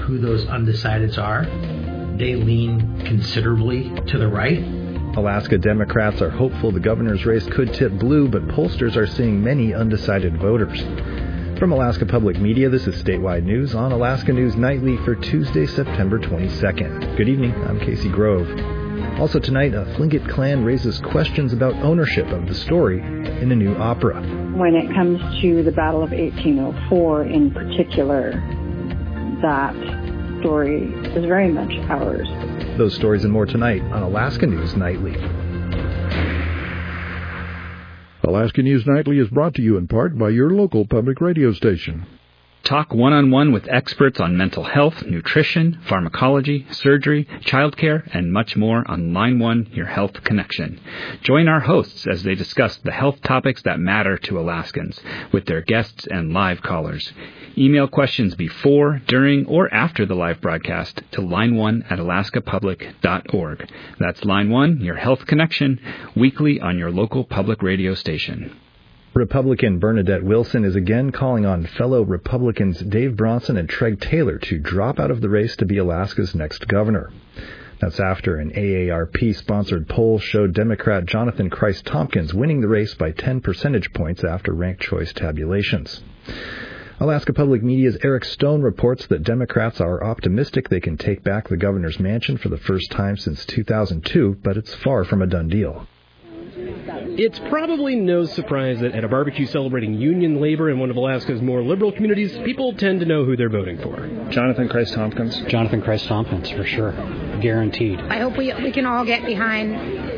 who those undecideds are, they lean considerably to the right. Alaska Democrats are hopeful the governor's race could tip blue, but pollsters are seeing many undecided voters. From Alaska Public Media, this is Statewide News on Alaska News Nightly for Tuesday, September 22nd. Good evening, I'm Casey Grove. Also tonight, a Tlingit clan raises questions about ownership of the story in a new opera. When it comes to the Battle of 1804 in particular, that story is very much ours. Those stories and more tonight on Alaska News Nightly. Alaska News Nightly is brought to you in part by your local public radio station. Talk one-on-one with experts on mental health, nutrition, pharmacology, surgery, childcare, and much more on Line 1, Your Health Connection. Join our hosts as they discuss the health topics that matter to Alaskans with their guests and live callers. Email questions before, during, or after the live broadcast to line1@alaskapublic.org. That's Line 1, Your Health Connection, weekly on your local public radio station. Republican Bernadette Wilson is again calling on fellow Republicans Dave Bronson and Treg Taylor to drop out of the race to be Alaska's next governor. That's after an AARP-sponsored poll showed Democrat Jonathan Christ-Tompkins winning the race by 10 percentage points after ranked choice tabulations. Alaska Public Media's Eric Stone reports that Democrats are optimistic they can take back the governor's mansion for the first time since 2002, but it's far from a done deal. It's probably no surprise that at a barbecue celebrating union labor in one of Alaska's more liberal communities, people tend to know who they're voting for. Jonathan Christ-Tompkins. Jonathan Christ-Tompkins, for sure. Guaranteed. I hope we can all get behind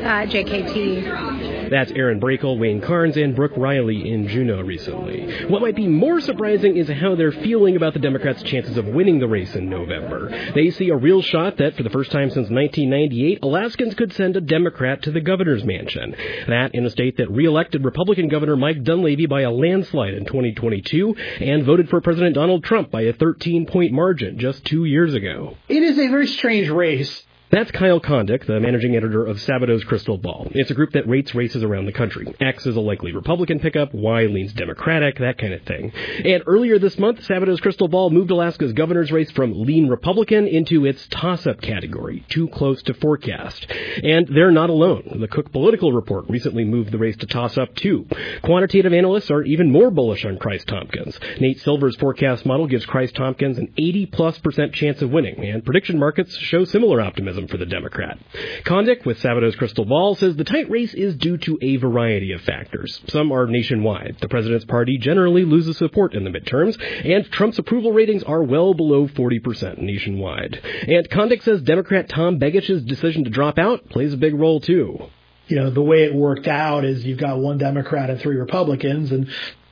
JKT. That's Aaron Brakel, Wayne Carnes, and Brooke Riley in Juneau recently. What might be more surprising is how they're feeling about the Democrats' chances of winning the race in November. They see a real shot that, for the first time since 1998, Alaskans could send a Democrat to the governor's mansion. That in a state that re-elected Republican Governor Mike Dunleavy by a landslide in 2022 and voted for President Donald Trump by a 13-point margin just 2 years ago. It is a very strange race. That's Kyle Kondik, the managing editor of Sabado's Crystal Ball. It's a group that rates races around the country. X is a likely Republican pickup, Y leans Democratic, that kind of thing. And earlier this month, Sabado's Crystal Ball moved Alaska's governor's race from lean Republican into its toss-up category, too close to forecast. And they're not alone. The Cook Political Report recently moved the race to toss-up too. Quantitative analysts are even more bullish on Christ-Tompkins. Nate Silver's forecast model gives Christ-Tompkins an 80+% chance of winning, and prediction markets show similar optimism for the Democrat. Kondik with Sabado's Crystal Ball says the tight race is due to a variety of factors. Some are nationwide. The president's party generally loses support in the midterms, and Trump's approval ratings are well below 40% nationwide. And Kondik says Democrat Tom Begich's decision to drop out plays a big role too. You know, the way it worked out is you've got one Democrat and 3 Republicans, and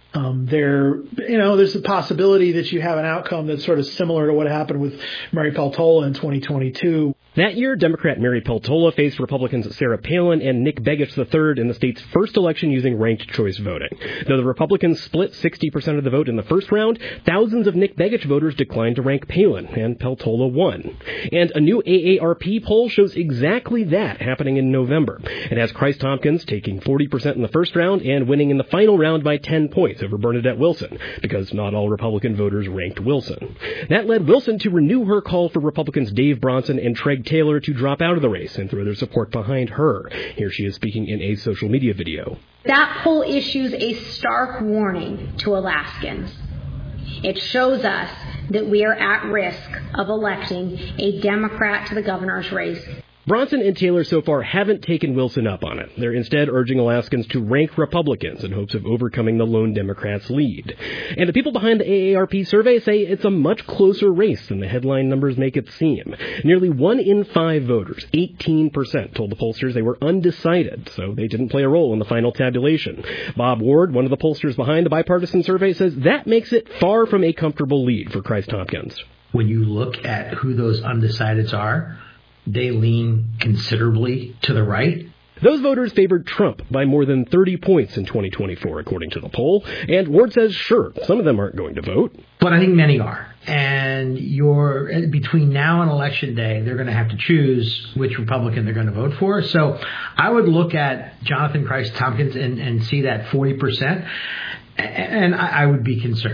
there's a possibility that you have an outcome that's sort of similar to what happened with Mary Peltola in 2022. That year, Democrat Mary Peltola faced Republicans Sarah Palin and Nick Begich III in the state's first election using ranked choice voting. Though the Republicans split 60% of the vote in the first round, thousands of Nick Begich voters declined to rank Palin, and Peltola won. And a new AARP poll shows exactly that happening in November. It has Christ-Tompkins taking 40% in the first round and winning in the final round by 10 points over Bernadette Wilson, because not all Republican voters ranked Wilson. That led Wilson to renew her call for Republicans Dave Bronson and Treg Taylor to drop out of the race and throw their support behind her. Here she is speaking in a social media video. That poll issues a stark warning to Alaskans. It shows us that we are at risk of electing a Democrat to the governor's race. Bronson and Taylor so far haven't taken Wilson up on it. They're instead urging Alaskans to rank Republicans in hopes of overcoming the lone Democrats' lead. And the people behind the AARP survey say it's a much closer race than the headline numbers make it seem. Nearly 1 in 5 voters, 18%, told the pollsters they were undecided, so they didn't play a role in the final tabulation. Bob Ward, one of the pollsters behind the bipartisan survey, says that makes it far from a comfortable lead for Christ-Tompkins. When you look at who those undecideds are, they lean considerably to the right. Those voters favored Trump by more than 30 points in 2024, according to the poll. And Ward says, sure, some of them aren't going to vote. But I think many are. And between now and Election Day, they're going to have to choose which Republican they're going to vote for. So I would look at Jonathan Christ-Tompkins and see that 40%, and I would be concerned.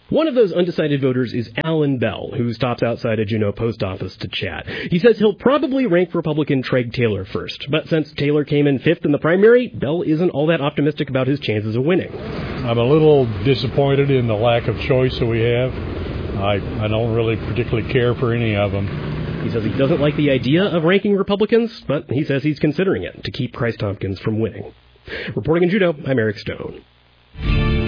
One of those undecided voters is Alan Bell, who stops outside a Juneau post office to chat. He says he'll probably rank Republican Treg Taylor first, but since Taylor came in fifth in the primary, Bell isn't all that optimistic about his chances of winning. I'm a little disappointed in the lack of choice that we have. I don't really particularly care for any of them. He says he doesn't like the idea of ranking Republicans, but he says he's considering it to keep Christ Tompkins from winning. Reporting in Juneau, I'm Eric Stone.